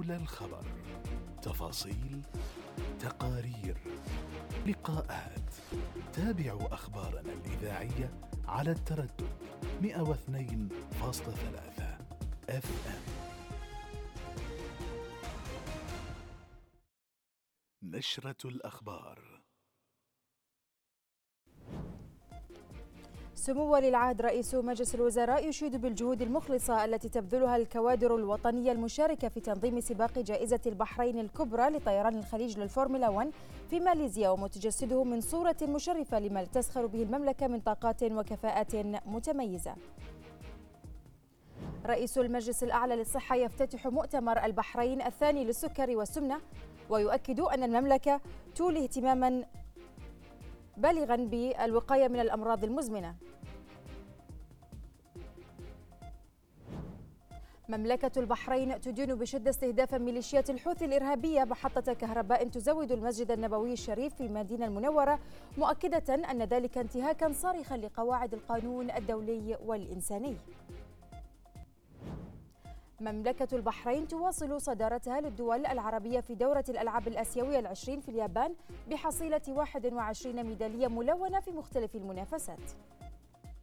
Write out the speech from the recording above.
حول الخبر، تفاصيل، تقارير، لقاءات. تابعوا أخبارنا الإذاعية على التردد 102.3 FM. نشرة الأخبار. سمو ولي العهد رئيس مجلس الوزراء يشيد بالجهود المخلصة التي تبذلها الكوادر الوطنية المشاركة في تنظيم سباق جائزة البحرين الكبرى لطيران الخليج للفورمولا 1 في ماليزيا، ومتجسده من صورة مشرفة لما تزخر به المملكة من طاقات وكفاءات متميزة. رئيس المجلس الأعلى للصحة يفتتح مؤتمر البحرين الثاني للسكر والسمنة، ويؤكد أن المملكة تولي اهتماما بالغا بالوقاية من الأمراض المزمنة. مملكة البحرين تدين بشدة استهداف ميليشيات الحوثي الإرهابية محطة كهرباء تزود المسجد النبوي الشريف في المدينة المنورة، مؤكدة أن ذلك انتهاكا صارخا لقواعد القانون الدولي والإنساني. مملكة البحرين تواصل صدارتها للدول العربية في دورة الألعاب الآسيوية العشرين في اليابان بحصيلة 21 ميدالية ملونة في مختلف المنافسات.